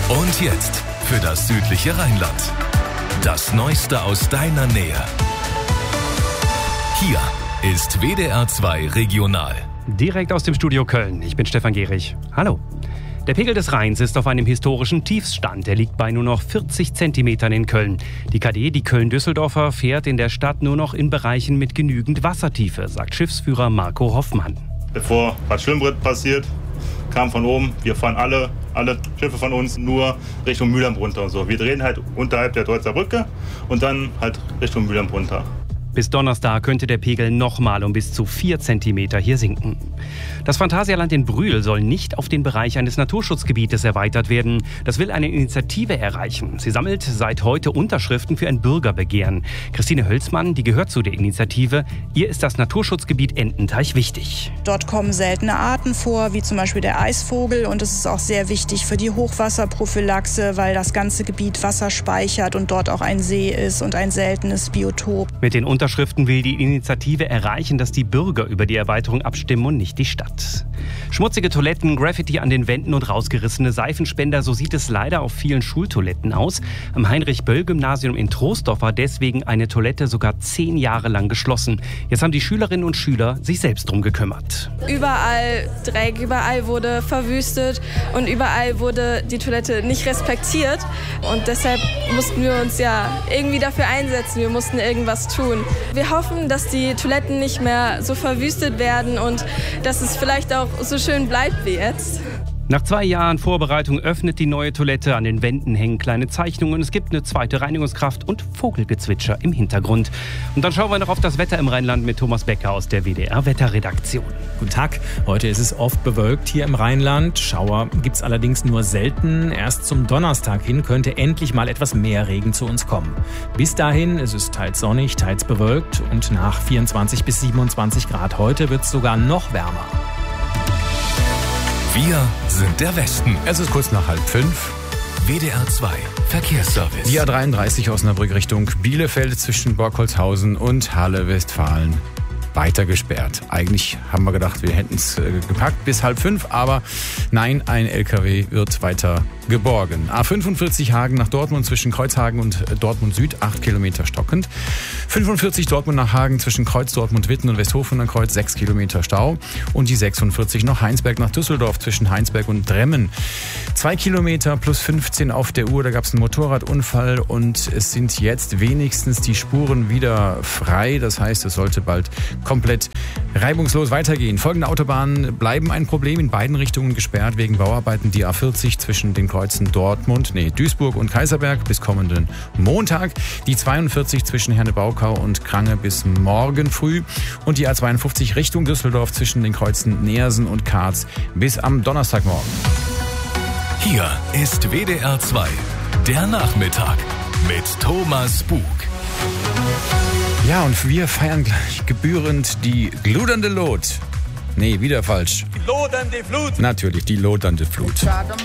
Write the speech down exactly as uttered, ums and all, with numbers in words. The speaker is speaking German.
Und jetzt für das südliche Rheinland. Das Neueste aus deiner Nähe. Hier ist W D R zwei Regional. Direkt aus dem Studio Köln. Ich bin Stefan Gehrig. Hallo. Der Pegel des Rheins ist auf einem historischen Tiefstand. Er liegt bei nur noch vierzig Zentimetern in Köln. Die K D, die Köln-Düsseldorfer, fährt in der Stadt nur noch in Bereichen mit genügend Wassertiefe, sagt Schiffsführer Marco Hoffmann. Bevor Bad Schwimmbrett passiert, kam von oben, wir fahren alle, alle Schiffe von uns nur Richtung Mülheim runter und so. Wir drehen halt unterhalb der Deutzer Brücke und dann halt Richtung Mülheim runter. Bis Donnerstag könnte der Pegel nochmal um bis zu vier Zentimeter hier sinken. Das Phantasialand in Brühl soll nicht auf den Bereich eines Naturschutzgebietes erweitert werden. Das will eine Initiative erreichen. Sie sammelt seit heute Unterschriften für ein Bürgerbegehren. Christine Hölzmann, die gehört zu der Initiative. Ihr ist das Naturschutzgebiet Ententeich wichtig. Dort kommen seltene Arten vor, wie zum Beispiel der Eisvogel. Und es ist auch sehr wichtig für die Hochwasserprophylaxe, weil das ganze Gebiet Wasser speichert und dort auch ein See ist und ein seltenes Biotop. Mit den Unterschriften will die Initiative erreichen, dass die Bürger über die Erweiterung abstimmen und nicht die Stadt. Schmutzige Toiletten, Graffiti an den Wänden und rausgerissene Seifenspender, so sieht es leider auf vielen Schultoiletten aus. Am Heinrich-Böll-Gymnasium in Troisdorf war deswegen eine Toilette sogar zehn Jahre lang geschlossen. Jetzt haben die Schülerinnen und Schüler sich selbst drum gekümmert. Überall Dreck, überall wurde verwüstet und überall wurde die Toilette nicht respektiert. Und deshalb mussten wir uns ja irgendwie dafür einsetzen, wir mussten irgendwas tun. Wir hoffen, dass die Toiletten nicht mehr so verwüstet werden und dass es vielleicht auch so schön bleibt wie jetzt. Nach zwei Jahren Vorbereitung öffnet die neue Toilette. An den Wänden hängen kleine Zeichnungen. Es gibt eine zweite Reinigungskraft und Vogelgezwitscher im Hintergrund. Und dann schauen wir noch auf das Wetter im Rheinland mit Thomas Becker aus der W D R-Wetterredaktion. Guten Tag. Heute ist es oft bewölkt hier im Rheinland. Schauer gibt es allerdings nur selten. Erst zum Donnerstag hin könnte endlich mal etwas mehr Regen zu uns kommen. Bis dahin ist es teils sonnig, teils bewölkt. Und nach vierundzwanzig bis siebenundzwanzig Grad heute wird es sogar noch wärmer. Wir sind der Westen. Es ist kurz nach halb fünf. W D R zwei Verkehrsservice. Die A dreiunddreißig Osnabrück Richtung Bielefeld zwischen Borkholzhausen und Halle-Westfalen weiter gesperrt. Eigentlich haben wir gedacht, wir hätten es äh, gepackt bis halb fünf, aber nein, ein L K W wird weiter geborgen. A fünfundvierzig Hagen nach Dortmund zwischen Kreuzhagen und Dortmund Süd, acht Kilometer stockend. fünfundvierzig Dortmund nach Hagen zwischen Kreuz Dortmund Witten und Westhofen am Kreuz, sechs Kilometer Stau. Und die sechsundvierzig noch Heinsberg nach Düsseldorf zwischen Heinsberg und Dremmen. zwei Kilometer plus fünfzehn auf der Uhr, da gab es einen Motorradunfall und es sind jetzt wenigstens die Spuren wieder frei. Das heißt, es sollte bald komplett reibungslos weitergehen. Folgende Autobahnen bleiben ein Problem, in beiden Richtungen gesperrt wegen Bauarbeiten. Die A vierzig zwischen den Kreuzen Dortmund, nee, Duisburg und Kaiserberg bis kommenden Montag. Die zweiundvierzig zwischen Herne-Baukau und Krange bis morgen früh. Und die A zweiundfünfzig Richtung Düsseldorf zwischen den Kreuzen Neersen und Karz bis am Donnerstagmorgen. Hier ist W D R zwei, der Nachmittag mit Thomas Bug. Ja, und wir feiern gleich gebührend die gludernde Lot. Nee, wieder falsch. Die lodernde Flut. Natürlich, die lodernde Flut.